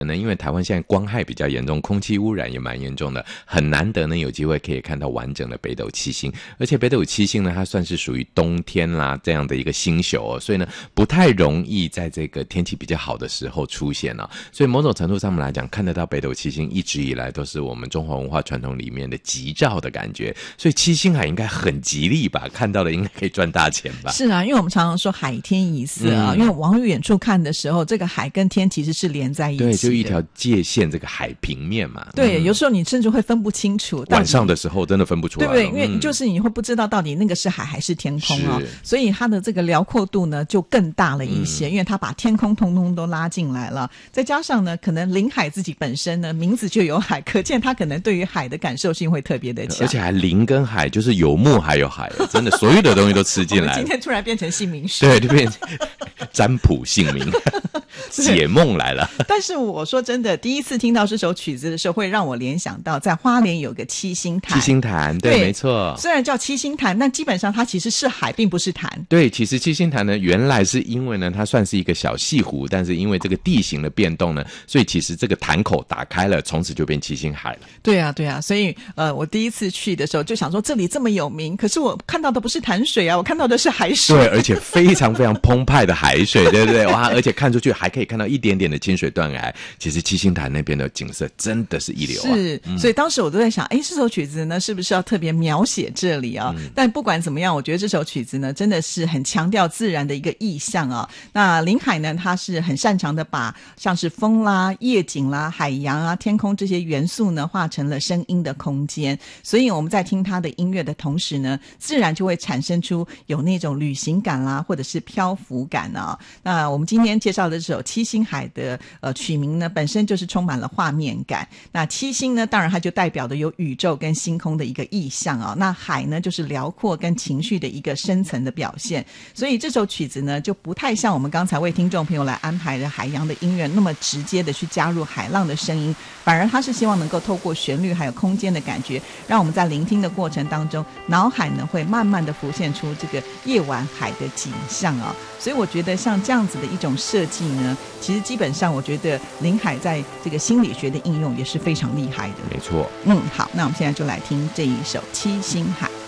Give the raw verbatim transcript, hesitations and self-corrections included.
可能因为台湾现在光害比较严重，空气污染也蛮严重的，很难得呢有机会可以看到完整的北斗七星。而且北斗七星呢，它算是属于冬天啦这样的一个星宿哦，所以呢不太容易在这个天气比较好的时候出现哦。所以某种程度上面来讲，看得到北斗七星一直以来都是我们中华文化传统里面的吉兆的感觉，所以七星海应该很吉利吧？看到了应该可以赚大钱吧？ 是啊，因为我们常常说海天一色啊，嗯、因为往远处看的时候，这个海跟天其实是连在一起的。 对，就一条界限，这个海平面嘛。 对， 嗯、 有时候你甚至会分不清楚。 晚上的时候真的分不出来， 对不对？因为就是你会不知道到底那个是海还是天空哦，所以它的这个辽阔度呢就更大了一些，嗯、因为它把天空通通都拉进来了。再加上呢，可能临海自己本身呢名字就有海，可见它可能对于海的感受性会特别的强。 而且还临跟海，就是有木还有海，真的所有的东西都吃进来了。 今天突然变成姓名学， 对，就变成占卜姓名。解梦来了。 但是我说真的，第一次听到这首曲子的时候，会让我联想到在花莲有个七星潭。 七星潭，对，对没错。 虽然叫七星潭，但基本上它其实是海，并不是潭。 对，其实七星潭呢，原来是因为呢，它算是一个小西湖，但是因为这个地形的变动呢，所以其实这个潭口打开了，从此就变七星海了。 对啊，对啊，所以呃，我第一次去的时候就想说，这里这么有名，可是我看到的不是潭水啊，我看到的是海水。 对，而且非常非常澎湃的海水，对不对？哇，而且看出去还可以看到一点点的清水断崖。其实七星潭那边的景色真的是一流啊。 是， 嗯、 所以当时我都在想，哎，这首曲子呢，是不是要特别描写这里啊？嗯、但不管怎么样，我觉得这首曲子呢，真的是很强调自然的一个意象啊。那林海呢，他是很擅长的把像是风啦、夜景啦、海洋啊、天空这些元素呢，化成了声音的空间。所以我们在听他的音乐的同时呢，自然就会产生出有那种旅行感啦，或者是漂浮感啊。那我们今天介绍的这首七星海的呃曲名呢，本身就是充满了画面感。那七星呢，当然它就代表的有宇宙跟星空的一个意象啊。那海呢，就是辽阔跟情绪的一个深层的表现。所以这首曲子呢，就不太像我们刚才为听众朋友来安排的海洋的音乐那么直接的去加入海浪的声音，反而它是希望能够透过旋律还有空间的感觉，让我们在聆听的过程当中，脑海呢会慢慢的浮现出这个夜晚海的景象啊。所以我觉得像这样子的一种设计呢，其实基本上我觉得林海在这个心理学的应用也是非常厉害的。 没错。 嗯，好，那我们现在就来听这一首《七星海》。